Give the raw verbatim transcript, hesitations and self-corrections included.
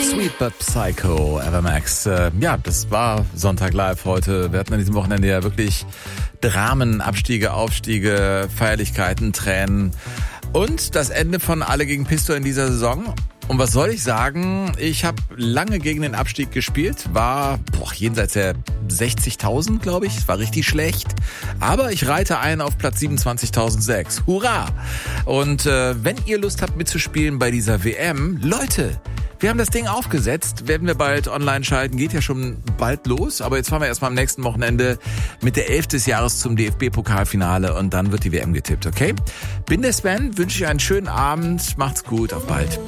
Sweet But Psycho, Evermax. Äh, ja, das war Sonntag Live heute. Wir hatten an diesem Wochenende ja wirklich Dramen, Abstiege, Aufstiege, Feierlichkeiten, Tränen und das Ende von Alle gegen Pisto in dieser Saison. Und was soll ich sagen? Ich habe lange gegen den Abstieg gespielt, war boah, jenseits der sechzigtausend, glaube ich. Es war richtig schlecht. Aber ich reite ein auf Platz siebenundzwanzigtausendsechs. Hurra! Und äh, wenn ihr Lust habt mitzuspielen bei dieser W M, Leute, wir haben das Ding aufgesetzt, werden wir bald online schalten, geht ja schon bald los. Aber jetzt fahren wir erstmal am nächsten Wochenende mit der elf des Jahres zum D F B-Pokalfinale und dann wird die W M getippt, okay? Bin der Sven, wünsche ich einen schönen Abend, macht's gut, auf bald.